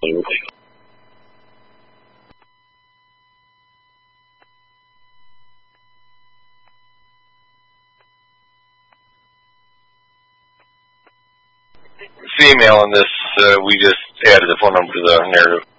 Female in this, we just added the phone number to the narrative.